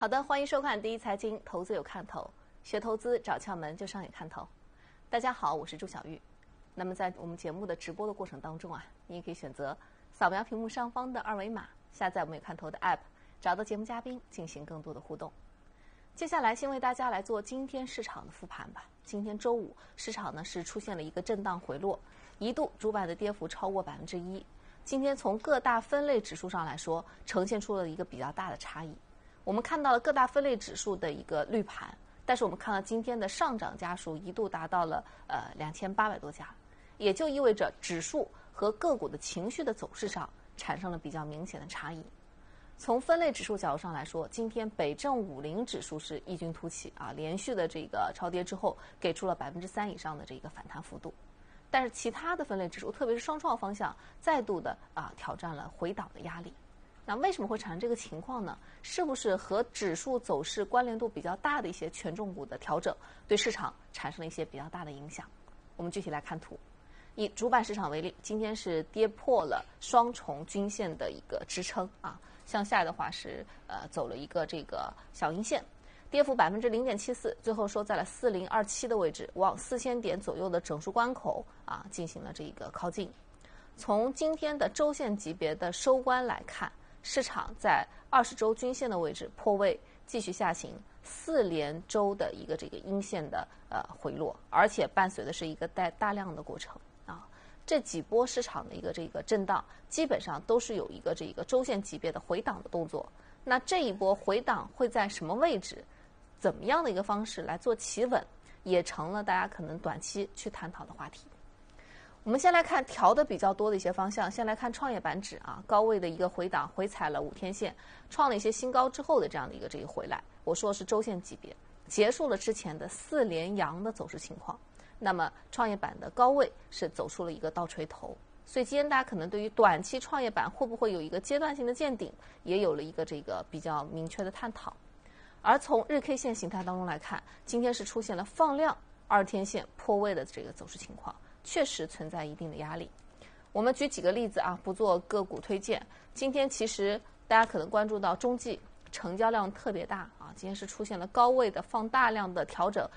好的，欢迎收看第一财经，投资有看头，学投资找窍门就商业看头。大家好，我是朱晓玉。那么在我们节目的直播的过程当中你也可以选择扫描屏幕上方的二维码，下载我们有看头的 App， 找到节目嘉宾进行更多的互动。接下来先为大家来做今天市场的复盘吧。今天周五，市场呢是出现了一个震荡回落，一度主板的跌幅超过1%。今天从各大分类指数上来说，呈现出了一个比较大的差异。我们看到了各大分类指数的一个绿盘，但是我们看到今天的上涨家数一度达到了2800多家，也就意味着指数和个股的情绪的走势上产生了比较明显的差异。从分类指数角度上来说，今天北证50指数是异军突起连续的这个超跌之后，给出了3%以上的这个反弹幅度。但是其他的分类指数，特别是双创方向，再度的挑战了回档的压力。那为什么会产生这个情况呢？是不是和指数走势关联度比较大的一些权重股的调整，对市场产生了一些比较大的影响？我们具体来看图。以主板市场为例，今天是跌破了双重均线的一个支撑向下的话是走了一个这个小阴线，跌幅0.74%，最后收在了4027的位置，往4000点左右的整数关口进行了这个靠近。从今天的周线级别的收官来看，市场在20周均线的位置破位，继续下行4连周的一个这个阴线的回落，而且伴随的是一个带大量的过程这几波市场的一个这个震荡，基本上都是有一个这个周线级别的回档的动作。那这一波回档会在什么位置，怎么样的一个方式来做企稳，也成了大家可能短期去探讨的话题。我们先来看调的比较多的一些方向，先来看创业板指高位的一个回档，回踩了5天线，创了一些新高之后的这样的一个这个回来，我说是周线级别，结束了之前的4连阳的走势情况。那么创业板的高位是走出了一个倒锤头，所以今天大家可能对于短期创业板会不会有一个阶段性的见顶，也有了一个这个比较明确的探讨。而从日 K 线形态当中来看，今天是出现了放量2天线破位的这个走势情况，确实存在一定的压力。我们举几个例子不做个股推荐。今天其实大家可能关注到中纪成交量特别大今天是出现了高位的放大量的调整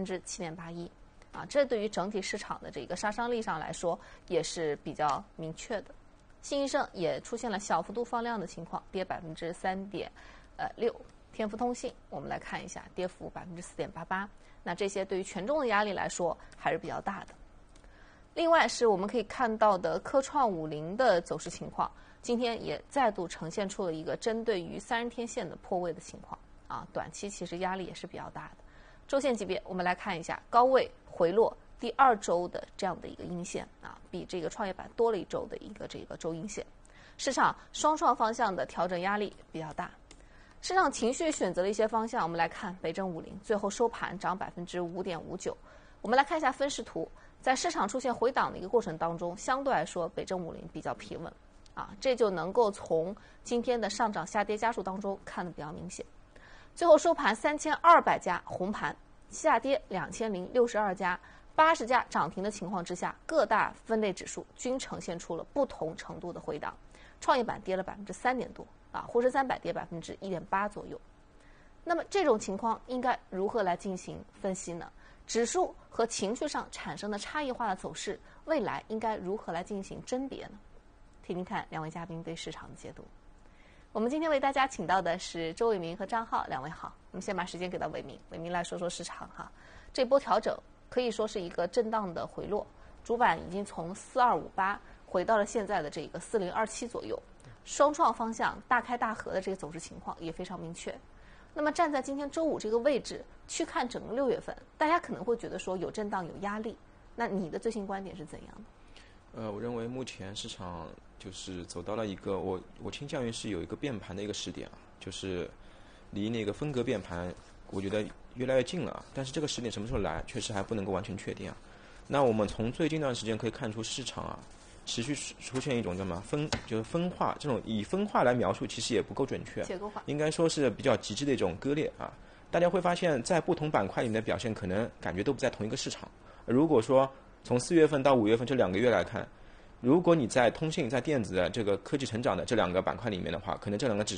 7.81%这对于整体市场的这个杀伤力上来说也是比较明确的。信义盛也出现了小幅度放量的情况，跌3.6%。天福通信我们来看一下，跌幅4.88%。那这些对于权重的压力来说还是比较大的。另外是我们可以看到的科创50的走势情况，今天也再度呈现出了一个针对于30天线的破位的情况短期其实压力也是比较大的。周线级别我们来看一下，高位回落第2周的这样的一个阴线比这个创业板多了1周的一个这个周阴线。市场双创方向的调整压力比较大，市场情绪选择了一些方向。我们来看北证50，最后收盘涨5.59%。我们来看一下分时图，在市场出现回档的一个过程当中，相对来说北证50比较平稳这就能够从今天的上涨下跌家数当中看得比较明显。最后收盘3200家红盘，下跌2062家，80家涨停的情况之下，各大分类指数均呈现出了不同程度的回档。创业板跌了3%多沪深300跌1.8%左右。那么这种情况应该如何来进行分析呢？指数和情绪上产生的差异化的走势，未来应该如何来进行甄别呢？听听看两位嘉宾对市场的解读。我们今天为大家请到的是周伟民和张浩，两位好。我们先把时间给到伟民，伟民来说说市场这波调整可以说是一个震荡的回落，主板已经从4258回到了现在的这个4027左右，双创方向大开大合的这个走势情况也非常明确。那么站在今天周五这个位置去看整个6月份，大家可能会觉得说有震荡有压力，那你的最新观点是怎样的？ 我认为目前市场就是走到了一个我倾向于是有一个变盘的一个时点就是离那个分隔变盘我觉得越来越近了，但是这个时点什么时候来确实还不能够完全确定那我们从最近一段时间可以看出市场持续出现一种就是分化，这种以分化来描述其实也不够准确， 结构化应该说是比较极致的一种割裂大家会发现在不同板块里面的表现可能感觉都不在同一个市场。如果说从4月份到5月份这2个月来看，如果你在通信在电子的这个科技成长的这2个板块里面的话，可能这2个指数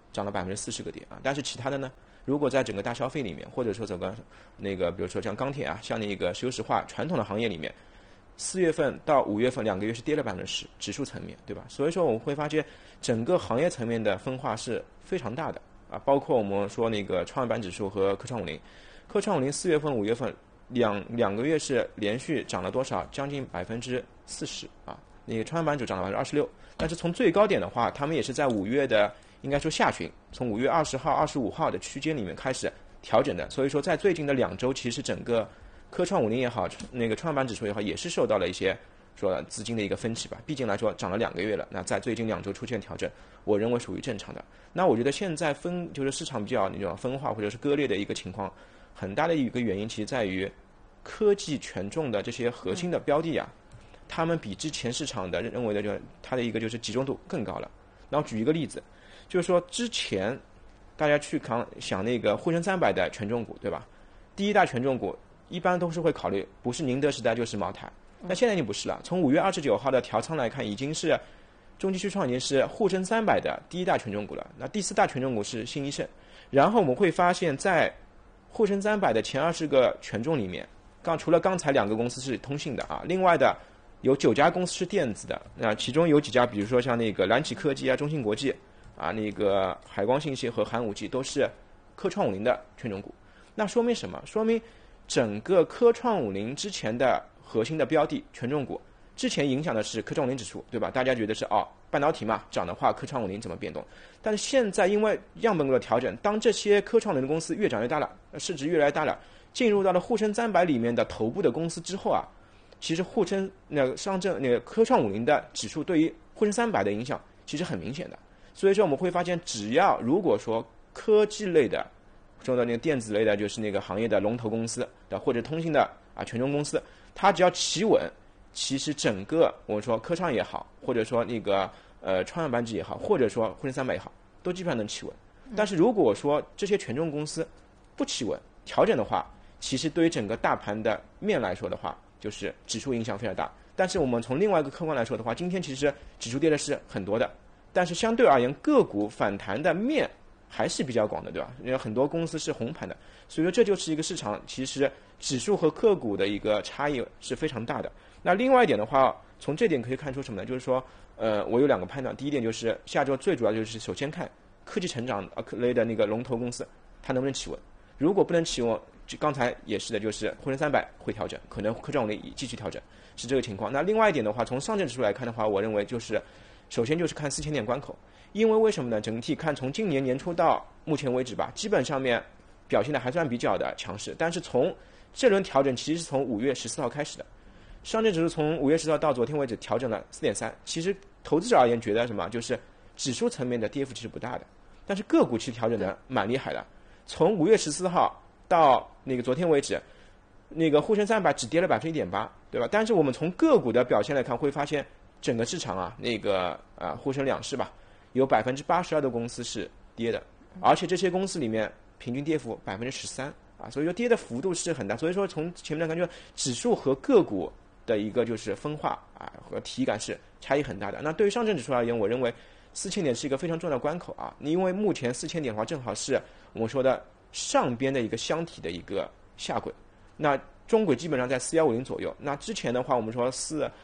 涨了40%个点啊。但是其他的呢，如果在整个大消费里面，或者说整个比如说像钢铁啊，像那个石油石化传统的行业里面，4月份到5月份2个月是跌了10%，指数层面，对吧？所以说我们会发现整个行业层面的分化是非常大的啊，包括我们说那个创业板指数和科创50，科创50 4月份、5月份两个月是连续涨了多少？将近40%啊。那个创业板指数涨了26%，但是从最高点的话，他们也是在5月的应该说下旬，从5月20号、25号的区间里面开始调整的。所以说，在最近的2周，其实整个科创50也好，那个创业板指数也好，也是受到了一些说资金的一个分歧吧。毕竟来说，涨了2个月了，那在最近2周出现调整，我认为属于正常的。那我觉得现在就是市场比较那种分化或者是割裂的一个情况，很大的一个原因其实在于科技权重的这些核心的标的啊。他们比之前市场的认为的就是它的一个就是集中度更高了。然后举一个例子，就是说之前大家去想那个沪深300的权重股，对吧？第一大权重股一般都是会考虑不是宁德时代就是茅台，那现在已经不是了。从5月29号的调仓来看，已经是中期续创已经是沪深300的第一大权重股了。那第4大权重股是新一盛。然后我们会发现，在沪深300的前20个权重里面，除了刚才2个公司是通信的啊，另外的有9家公司是电子的，那其中有几家，比如说像那个蓝旗科技啊、中芯国际啊、那个海光信息和寒武纪都是科创50的权重股。那说明什么？说明整个科创50之前的核心的标的权重股，之前影响的是科创50指数，对吧？大家觉得是半导体嘛，涨的话科创50怎么变动？但是现在因为样本股的调整，当这些科创50的公司越长越大了，市值越来越大了，进入到了沪深300里面的头部的公司之后啊，其实沪深上证科创50的指数对于沪深300的影响其实很明显的。所以说我们会发现，如果说科技类的，说的那个电子类的，就是那个行业的龙头公司的或者通信的权重公司，它只要企稳，其实整个我们说科创也好，或者说那个创业板指也好，或者说沪深300也好，都基本上能企稳。但是如果说这些权重公司不企稳调整的话，其实对于整个大盘的面来说的话，就是指数影响非常大。但是我们从另外一个客观来说的话，今天其实指数跌的是很多的，但是相对而言个股反弹的面还是比较广的，对吧？因为很多公司是红盘的，所以说这就是一个市场其实指数和个股的一个差异是非常大的。那另外一点的话，从这点可以看出什么呢？就是说我有2个判断。第一点就是下周最主要就是首先看科技成长类的那个龙头公司它能不能企稳，如果不能企稳，刚才也是的，就是沪深300会调整，可能科创50继续调整，是这个情况。那另外一点的话，从上证指数来看的话，我认为就是首先就是看4000点关口，因为为什么呢？整体看从今年年初到目前为止吧，基本上面表现的还算比较的强势，但是从这轮调整其实是从5月14号开始的，上证指数从5月14号到昨天为止调整了4.3%。其实投资者而言觉得什么？就是指数层面的跌幅其实不大的，但是个股其实调整的蛮厉害的。从5月14号到那个昨天为止，那个沪深300只跌了1.8%，对吧？但是我们从个股的表现来看，会发现整个市场啊，沪深两市吧，有82%的公司是跌的，而且这些公司里面平均跌幅13%啊，所以说跌的幅度是很大。所以说从前面来看，就是指数和个股的一个就是分化啊和体感是差异很大的。那对于上证指数而言，我认为4000点是一个非常重要的关口啊，因为目前4000点的话，正好是我们说的上边的一个箱体的一个下轨，那中轨基本上在4150左右。那之前的话，我们说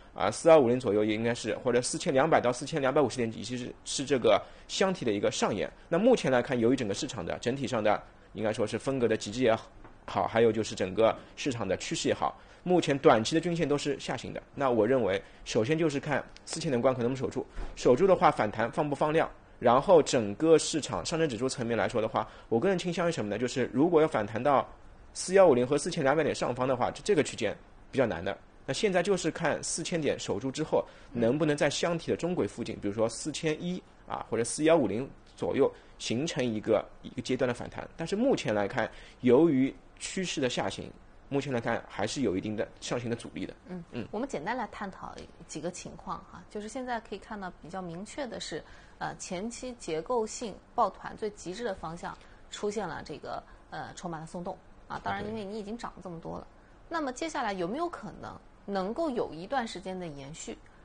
4250左右也应该是，或者4200到4250点已经是这个箱体的一个上沿。那目前来看，由于整个市场的整体上的应该说是风格的极致也好，还有就是整个市场的趋势也好，目前短期的均线都是下行的。那我认为，首先就是看4000点关口能不能守住，守住的话反弹放不放量。然后整个市场上证指数层面来说的话，我个人倾向于什么呢？就是如果要反弹到4150和4200点上方的话，这个区间比较难的。那现在就是看4000点守住之后，能不能在箱体的中轨附近，比如说4100或者4150左右形成一个阶段的反弹。但是目前来看，由于趋势的下行，目前来看还是有一定的上行的阻力的。 我们简单来探讨几个情况哈，就是现在可以看到比较明确的是，前期结构性抱团最极致的方向出现了这个筹码的松动啊。当然，因为你已经涨了这么多了，那么接下来有没有可能能够有一段时间的延续？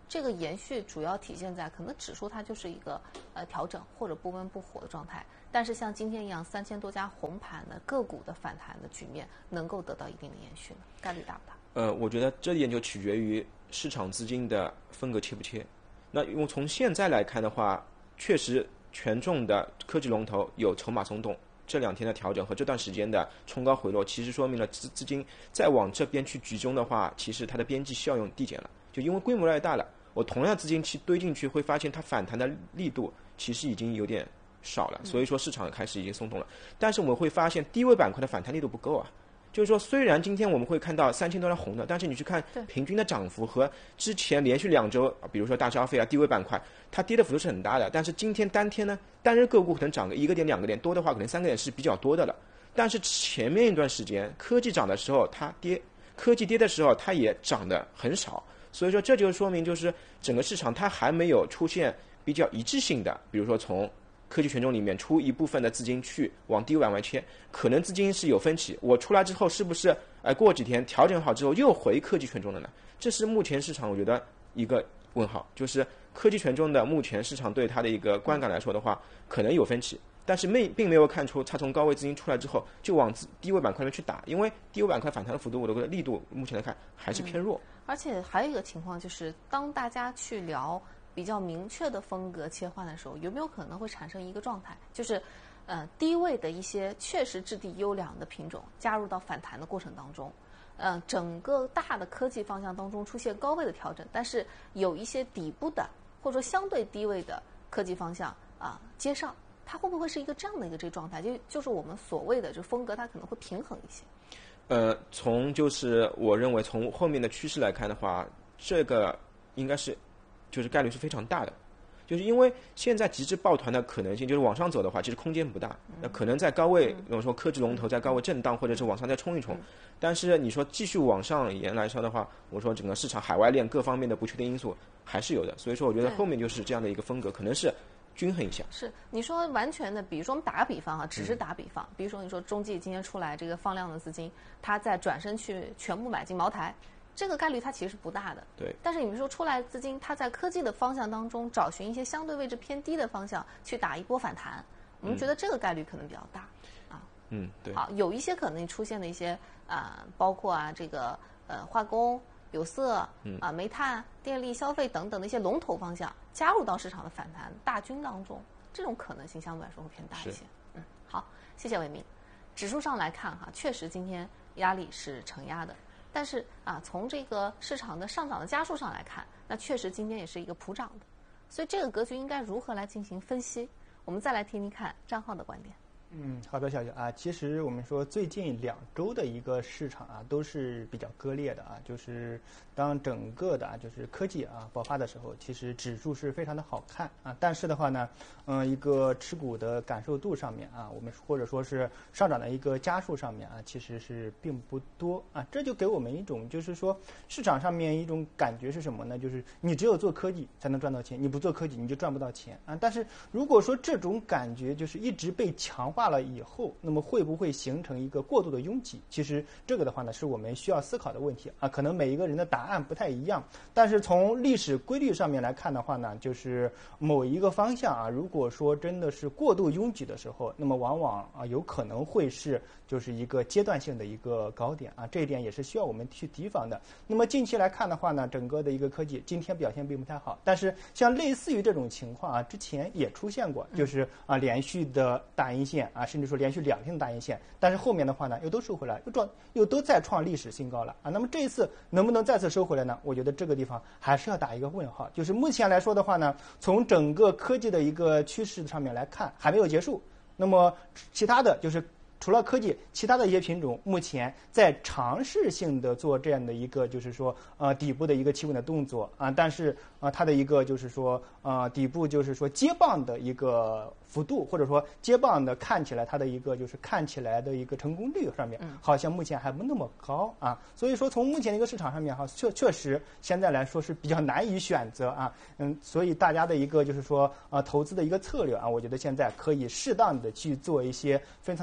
这个延续主要体现在可能指数它就是一个调整或者不温不火的状态，但是像今天一样3000多家红盘的个股的反弹的局面能够得到一定的延续呢？概率大不大？ 我觉得这一点就取决于市场资金的风格切不切。那因为从现在来看的话，确实权重的科技龙头有筹码松动。这2天的调整和这段时间的冲高回落，其实说明了资金再往这边去集中的话，其实它的边际效用递减了。就因为规模越来越大了，我同样资金去堆进去，会发现它反弹的力度其实已经有点少了，所以说市场开始已经松动了。但是我们会发现低位板块的反弹力度不够啊。就是说，虽然今天我们会看到3000多条红的，但是你去看平均的涨幅和之前连续2周，比如说大消费啊、低位板块，它跌的幅度是很大的。但是今天单天呢，单日个股可能涨个1个点、2个点，多的话可能3个点是比较多的了。但是前面一段时间科技涨的时候它跌，科技跌的时候它也涨得很少，所以说这就说明就是整个市场它还没有出现比较一致性的，比如说从科技权重里面出一部分的资金去往低位板块切，可能资金是有分歧。我出来之后是不是过几天调整好之后又回科技权重了呢？这是目前市场我觉得一个问号，就是科技权重的目前市场对它的一个观感来说的话，可能有分歧，但是并没有看出它从高位资金出来之后就往低位板块里面去打，因为低位板块反弹的幅度我的力度目前来看还是偏弱。 而且还有一个情况就是，当大家去聊比较明确的风格切换的时候，有没有可能会产生一个状态，就是低位的一些确实质地优良的品种加入到反弹的过程当中，整个大的科技方向当中出现高位的调整，但是有一些底部的或者说相对低位的科技方向接上，它会不会是一个这样的一个状态？就是我们所谓的这风格，它可能会平衡一些。 从就是我认为从后面的趋势来看的话，这个应该是就是概率是非常大的。就是因为现在极致抱团的可能性，就是往上走的话，其实空间不大。那可能在高位，比如说科技龙头在高位震荡，或者是往上再冲一冲。但是你说继续往上沿来说的话，我说整个市场海外链各方面的不确定因素还是有的。所以说，我觉得后面就是这样的一个风格，可能是均衡一下。 是你说完全的，比如说我们打个比方只是打比方，比如说你说中纪今天出来这个放量的资金，它再转身去全部买进茅台。这个概率它其实是不大的， 对。 但是你们说出来资金，它在科技的方向当中找寻一些相对位置偏低的方向去打一波反弹，我们觉得这个概率可能比较大对。 好，有一些可能出现的一些包括这个化工、有色煤炭、电力、消费等等的一些龙头方向加入到市场的反弹大军当中，这种可能性相对来说会偏大一些。好，谢谢伟明。指数上来看确实今天压力是承压的。但是从这个市场的上涨的家数上来看，那确实今天也是一个普涨的，所以这个格局应该如何来进行分析？我们再来听听看张浩的观点。 好的，小雨其实我们说最近2周的一个市场都是比较割裂的就是当整个的就是科技爆发的时候，其实指数是非常的好看但是的话呢，一个持股的感受度上面我们或者说是上涨的一个家数上面其实是并不多这就给我们一种就是说市场上面一种感觉是什么呢？就是你只有做科技才能赚到钱，你不做科技你就赚不到钱但是如果说这种感觉就是一直被强化了以后，那么会不会形成一个过度的拥挤？其实这个的话呢，是我们需要思考的问题可能每一个人的答案不太一样，但是从历史规律上面来看的话呢，就是某一个方向如果说真的是过度拥挤的时候，那么往往有可能会是就是一个阶段性的一个高点这一点也是需要我们去提防的。那么近期来看的话呢，整个的一个科技今天表现并不太好，但是像类似于这种情况之前也出现过，就是连续的大阴线甚至说连续2天的大阴线，但是后面的话呢又都收回来，又都再创历史新高了那么这一次能不能再次收回来呢？我觉得这个地方还是要打一个问号。就是目前来说的话呢，从整个科技的一个趋势上面来看还没有结束，那么其他的就是除了科技，其他的一些品种目前在尝试性的做这样的一个就是说底部的一个企稳的动作但是它的一个就是说底部就是说接棒的一个幅度，或者说接棒的看起来它的一个就是看起来的一个成功率上面好像目前还不那么高所以说从目前的一个市场上面确实现在来说是比较难以选择所以大家的一个就是说投资的一个策略我觉得现在可以适当的去做一些分仓的动作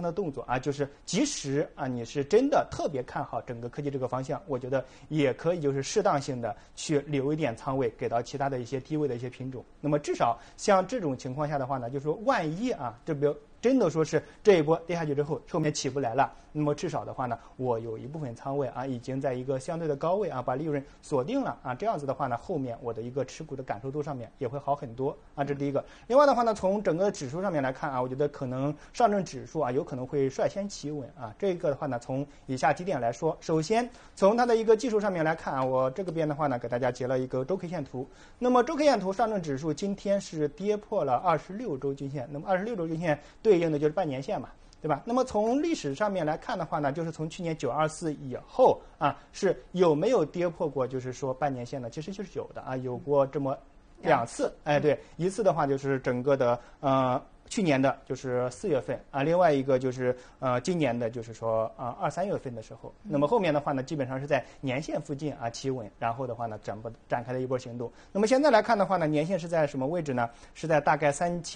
啊，就是即使啊你是真的特别看好整个科技这个方向，我觉得也可以就是适当性的去留一点仓位给到其他的一些低位的一些品种。那么至少像这种情况下的话呢，就是说万一啊，这比如真的说是这一波跌下去之后，后面起不来了，那么至少的话呢，我有一部分仓位啊，已经在一个相对的高位啊，把利润锁定了啊，这样子的话呢，后面我的一个持股的感受度上面也会好很多啊，这是第一个。另外的话呢，从整个指数上面来看啊，我觉得可能上证指数啊，有可能会率先企稳啊。这个的话呢，从以下几点来说，首先从它的一个技术上面来看啊，我这个边的话呢，给大家截了一个周 K 线图。那么周 K 线图，上证指数今天是跌破了26周均线，那么26周均线对应的就是半年线嘛，对吧？那么从历史上面来看的话呢，就是从去年924以后啊，是有没有跌破过？就是说半年线呢，其实就是有的啊，有过这么2次。哎，对，一次的话就是整个的去年的就是4月份啊，另外一个就是今年的就是说2、3月份的时候，那么后面的话呢，基本上是在年线附近啊企稳，然后的话呢展开了一波行动。那么现在来看的话呢，年线是在什么位置呢？是在大概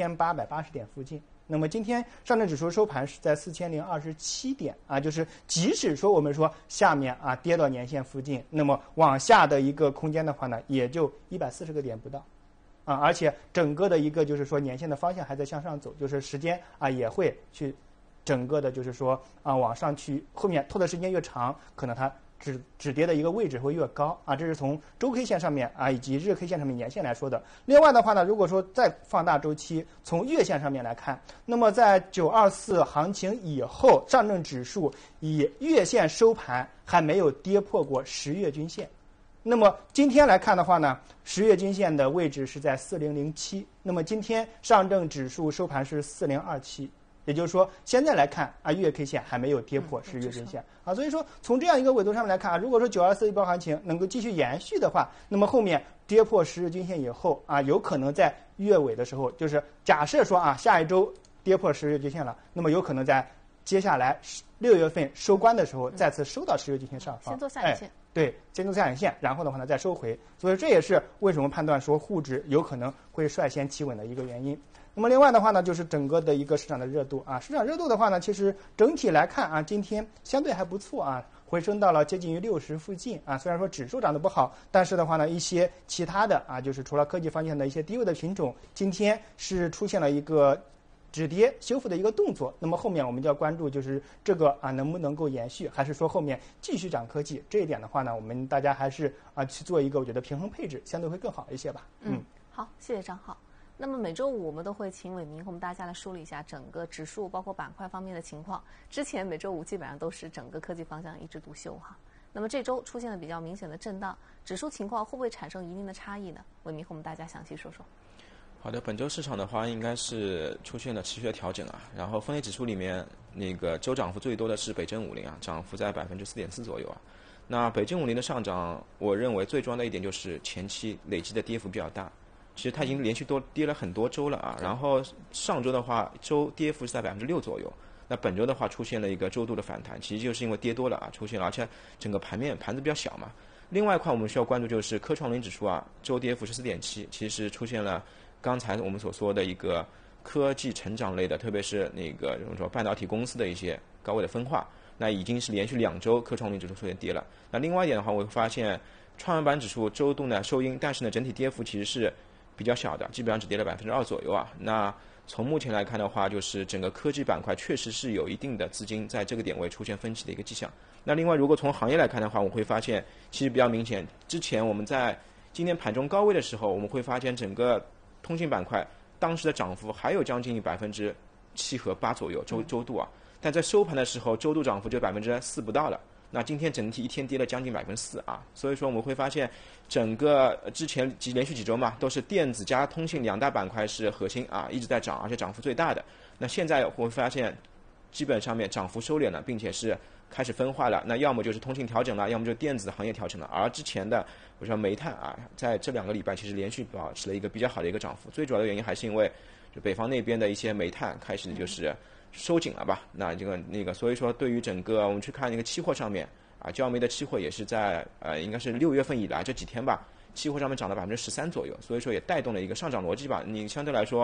3880点附近。那么今天上证指数收盘是在4027点啊，就是即使说我们说下面啊跌到年线附近，那么往下的一个空间的话呢，也就140个点不到。啊，而且整个的一个就是说年线的方向还在向上走，就是时间啊也会去整个的就是说啊往上去，后面拖的时间越长，可能它止跌的一个位置会越高啊。这是从周 K 线上面啊以及日 K 线上面年线来说的。另外的话呢，如果说再放大周期，从月线上面来看，那么在924行情以后，上证指数以月线收盘还没有跌破过10月均线。那么今天来看的话呢，10月均线的位置是在4007，那么今天上证指数收盘是4027，也就是说现在来看啊，月 K 线还没有跌破10月均线啊，所以说从这样一个纬度上面来看啊，如果说924一波行情能够继续延续的话，那么后面跌破10日均线以后啊，有可能在月尾的时候，就是假设说啊下一周跌破10日均线了，那么有可能在接下来6月份收官的时候再次收到10日均线上方， 先做下影线。 对，先做下影线，然后的话呢再收回，所以这也是为什么判断说沪指有可能会率先企稳的一个原因。那么另外的话呢，就是整个的一个市场的热度啊，市场热度的话呢，其实整体来看啊，今天相对还不错啊，回升到了接近于60附近啊。虽然说指数涨得不好，但是的话呢，一些其他的啊，就是除了科技方向的一些低位的品种，今天是出现了一个止跌修复的一个动作，那么后面我们就要关注就是这个啊能不能够延续，还是说后面继续涨科技？这一点的话呢，我们大家还是啊去做一个我觉得平衡配置，相对会更好一些吧。 好，谢谢张浩。那么每周五我们都会请伟明和我们大家来梳理一下整个指数包括板块方面的情况。之前每周五基本上都是整个科技方向一枝独秀哈。那么这周出现了比较明显的震荡，指数情况会不会产生一定的差异呢？伟明和我们大家详细说说。 好的，本周市场的话应该是出现了持续的调整啊，然后分类指数里面那个周涨幅最多的是北证50啊，涨幅在4.4%左右啊。那北证50的上涨，我认为最重要的一点就是前期累积的跌幅比较大，其实它已经连续跌了很多周了啊。然后上周的话，周跌幅是在6%左右，那本周的话出现了一个周度的反弹，其实就是因为跌多了啊，出现了，而且整个盘子比较小嘛。另外一块我们需要关注就是科创0指数啊，周跌幅是4.7%，其实出现了刚才我们所说的一个科技成长类的，特别是那个我们说半导体公司的一些高位的分化，那已经是连续2周科创0指数出现跌了。那另外一点的话，我会发现创业板指数周度呢收阴，但是呢整体跌幅其实是比较小的，基本上只跌了2%左右啊。那从目前来看的话，就是整个科技板块确实是有一定的资金在这个点位出现分歧的一个迹象。那另外如果从行业来看的话，我会发现其实比较明显，之前我们在今天盘中高位的时候，我们会发现整个通信板块当时的涨幅还有将近7%和8%左右周度啊，但在收盘的时候周度涨幅就4%不到了。那今天整体一天跌了将近4%啊，所以说我们会发现整个之前连续几周嘛，都是电子加通信2大板块是核心啊，一直在涨，而且涨幅最大的。那现在我会发现基本上面涨幅收敛了，并且是开始分化了，那要么就是通信调整了，要么就是电子行业调整了。而之前的我说煤炭啊，在这2个礼拜其实连续保持了一个比较好的一个涨幅，最主要的原因还是因为就北方那边的一些煤炭开始就是收紧了吧。那所以说对于整个我们去看那个期货上面啊，焦煤的期货也是在应该是6月份以来这几天吧，期货上面涨了13%左右，所以说也带动了一个上涨逻辑吧。你相对来说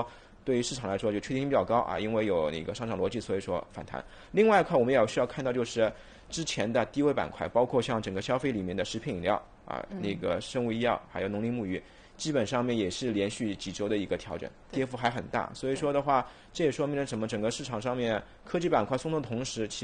对于市场来说就确定性比较高啊，因为有那个上涨逻辑，所以说反弹。另外一块我们也需要看到就是之前的低位板块，包括像整个消费里面的食品饮料啊，那个生物医药还有农林牧渔，基本上面也是连续几周的一个调整，跌幅还很大。所以说的话，这也说明了什么？整个市场上面科技板块松动的同时，